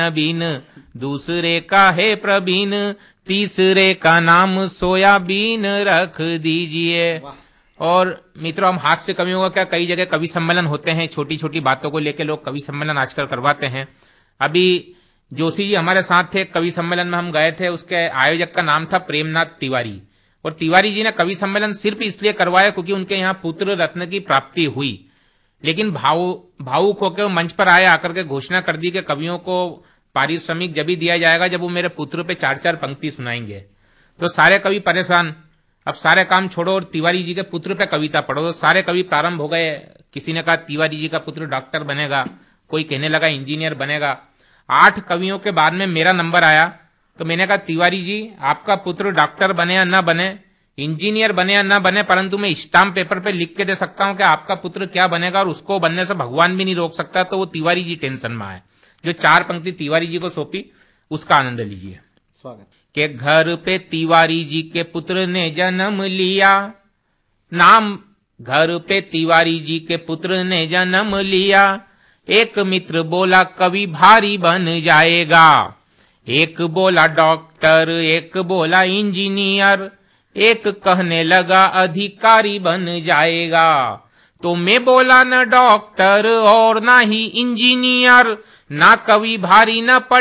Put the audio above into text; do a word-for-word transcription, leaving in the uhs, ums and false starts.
Been, दूसरे का है प्रवीण, तीसरे का नाम सोयाबीन रख दीजिए। और मित्रों, हम हास्य कवियों का क्या, कई जगह कवि सम्मेलन होते हैं, छोटी छोटी बातों को लेकर लोग कवि सम्मेलन आजकल करवाते हैं। अभी जोशी जी हमारे साथ थे, कवि सम्मेलन में हम गए थे, उसके आयोजक का नाम था प्रेमनाथ तिवारी। और तिवारी जी ने कवि सम्मेलन सिर्फ इसलिए करवाया क्योंकि उनके यहाँ पुत्र रत्न की प्राप्ति हुई, लेकिन भाव भावुक होकर मंच पर आए, आकर के घोषणा कर दी कि कवियों को पारिश्रमिक जब ही दिया जाएगा जब वो मेरे पुत्र पे चार चार पंक्ति सुनाएंगे। तो सारे कवि परेशान, अब सारे काम छोड़ो और तिवारी जी के पुत्र पे कविता पढ़ो। तो सारे कवि प्रारंभ हो गए। किसी ने कहा तिवारी जी का पुत्र डॉक्टर बनेगा, कोई कहने लगा इंजीनियर बनेगा। आठ कवियों के बाद में मेरा नंबर आया, तो मैंने कहा तिवारी जी, आपका पुत्र डॉक्टर बने या ना बने, इंजीनियर बने या ना बने, परंतु मैं स्टाम्प पेपर पे लिख के दे सकता हूं कि आपका पुत्र क्या बनेगा, और उसको बनने से भगवान भी नहीं रोक सकता। तो वो तिवारी जी टेंशन में आए। जो चार पंक्ति तिवारी जी को सौंपी, उसका आनंद लीजिए। स्वागत। के घर पे तिवारी जी के पुत्र ने जन्म लिया, नाम घर पे तिवारी जी के पुत्र ने जन्म लिया। एक मित्र बोला कवि भारी बन जाएगा, एक बोला डॉक्टर, एक बोला इंजीनियर, एक कहने लगा अधिकारी बन जाएगा। तो मैं बोला न डॉक्टर और ना ही इंजीनियर, ना कवि भारी न पट